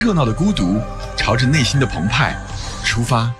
热闹的孤独，朝着内心的澎湃出发。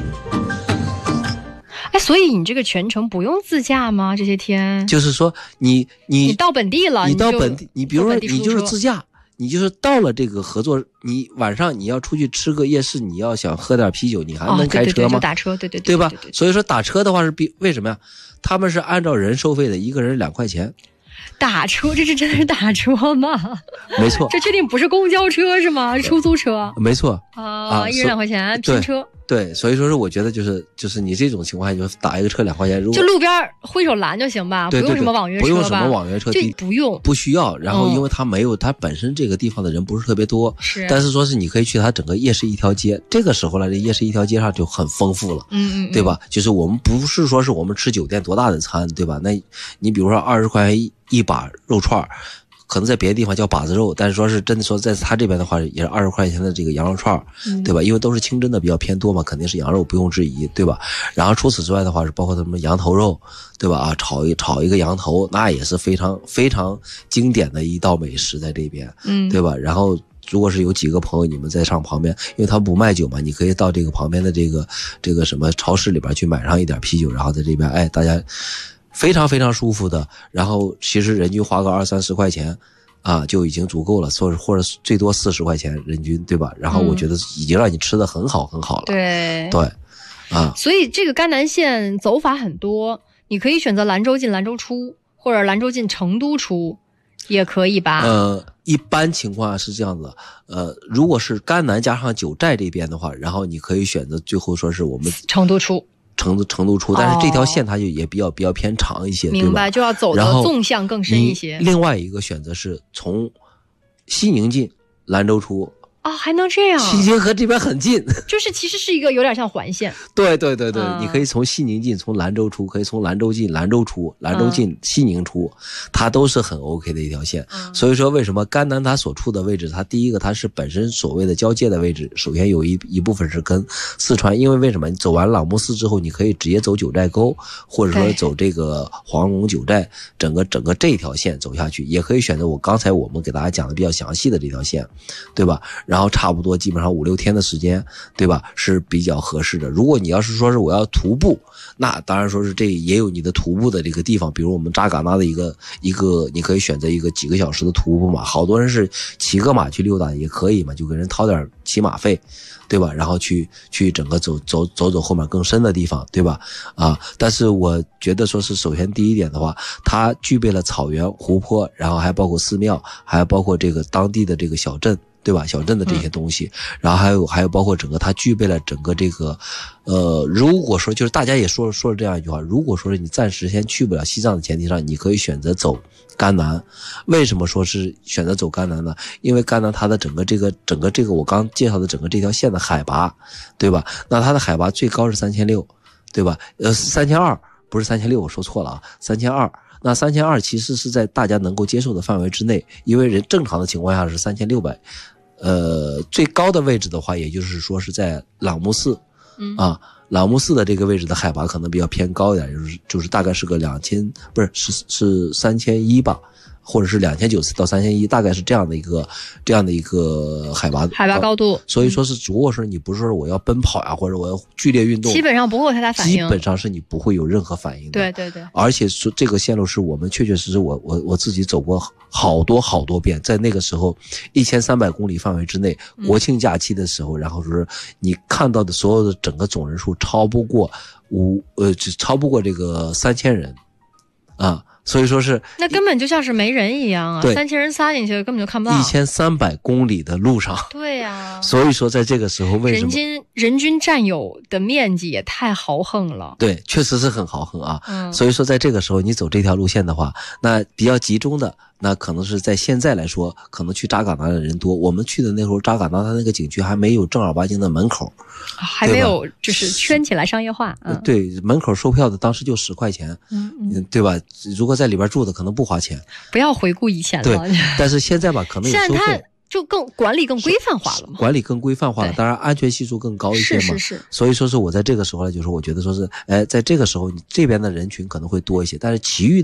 哎，所以你这个全程不用自驾吗？这些天就是说你到本地了， 你到本地，你比如说你就是自驾，你就是到了这个合作，你晚上你要出去吃个夜市，你要想喝点啤酒，你还能开车吗？ 对，就打车，对吧？所以说打车的话是为什么呀？他们是按照人收费的，一个人2块钱。 打车，这是真的是打车吗？ 没错， 这确定不是公交车是吗？是出租车？ 没错啊，一人2块钱拼车。 对，所以说是我觉得就是你这种情况下就打一个车2块钱，如果就路边挥手拦就行吧， 对不用什么网约车吧， 不用什么网约车， 就不需要。然后因为它本身这个地方的人不是特别多，但是说是你可以去它整个夜市一条街，这个时候呢，这夜市一条街上就很丰富了，对吧？就是我们不是说是我们吃酒店多大的餐，对吧？那你比如说20块钱一把肉串，可能在别的地方叫把子肉，但是说是真的说在他这边的话也是20块钱的这个羊肉串，对吧？因为都是清真的比较偏多嘛，肯定是羊肉不用质疑，对吧？然后除此之外的话是包括什么羊头肉，对吧？啊，炒一个羊头，那也是非常非常经典的一道美食在这边，对吧？然后如果是有几个朋友你们在上旁边，因为他不卖酒嘛，你可以到这个旁边的这个什么超市里边去买上一点啤酒，然后在这边大家非常非常舒服的，然后其实人均花个20-30块钱啊就已经足够了，或者最多40块钱人均，对吧？然后我觉得已经让你吃的很好很好了。 对啊， 所以这个甘南线走法很多，你可以选择兰州进兰州出，或者兰州进成都出也可以吧？ 一般情况下是这样子，如果是甘南加上九寨这边的话，然后你可以选择最后说是我们成都出。 成都出，但是这条线它就也比较偏长一些， 明白，就要走的纵向更深一些。 另外一个选择是从西宁进兰州出。 哦，还能这样？ 西宁和这边很近， 就是其实是一个有点像环线。 对，你可以从西宁进，从兰州出，可以从兰州进兰州出，兰州进西宁出，它都是很 OK 的一条线。所以说为什么甘南它所处的位置，它第一个它是本身所谓的交界的位置，首先有一部分是跟四川，因为为什么你走完朗木寺之后，你可以直接走九寨沟，或者说走这个黄龙九寨，整个这条线走下去，也可以选择刚才我们给大家讲的比较详细的这条线，对吧？然后差不多基本上5-6天的时间，对吧？是比较合适的。如果你要是说是我要徒步，那当然说是这也有你的徒步的这个地方，比如我们扎尕那的一个，你可以选择一个几个小时的徒步嘛。好多人是骑个马去溜达也可以嘛，就给人掏点骑马费，对吧？然后去整个走后面更深的地方，对吧？啊，但是我觉得说是首先第一点的话，它具备了草原、湖泊，然后还包括寺庙，还包括这个当地的这个小镇。对吧？小镇的这些东西，然后还有包括整个它具备了整个这个，如果说就是大家也说了这样一句话，如果说是你暂时先去不了西藏的前提上，你可以选择走甘南。为什么说是选择走甘南呢？因为甘南它的整个这个我刚介绍的整个这条线的海拔，对吧？那它的海拔最高是3600，对吧？3200，不是3600，我说错了啊，3200。那3200其实是在大家能够接受的范围之内，因为人正常的情况下是3600，最高的位置的话，也就是说是在朗木寺，朗木寺的这个位置的海拔可能比较偏高一点，就是大概是个2000，不是是3100吧，或者是2900到3100，大概是这样的一个海拔高度。 所以说是，如果说你不是说我要奔跑呀，或者我要剧烈运动， 基本上不会有太大反应， 基本上是你不会有任何反应的。 对， 而且说这个线路是我们确实我自己走过好多遍，在那个时候1300公里范围之内，国庆假期的时候，然后说你看到的所有的整个总人数超不过这个3000人啊。所以说是那根本就像是没人一样啊，3000人撒进去根本就看不到。 1300公里的路上， 对呀。 所以说在这个时候为什么人均占有的面积也太豪横了？ 对，确实是很豪横啊。所以说在这个时候你走这条路线的话，那比较集中的，那可能是在现在来说，可能去扎尕那的人多。我们去的那时候，扎尕那它那个景区还没有正儿八经的门口， 还没有就是圈起来商业化。 对，门口售票的当时就10块钱，对吧？如果在里边住的可能不花钱。 不要回顾以前了。 对，但是现在吧，可能有收费。 现在它就管理更规范化了嘛。 管理更规范化了，当然安全系数更高一些嘛。 是。 所以说是我在这个时候呢，就是我觉得说是，在这个时候你这边的人群可能会多一些，但是其余的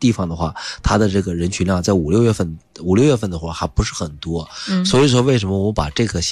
地方的话，它的这个人群量在5、6月份的话还不是很多。所以说为什么我把这个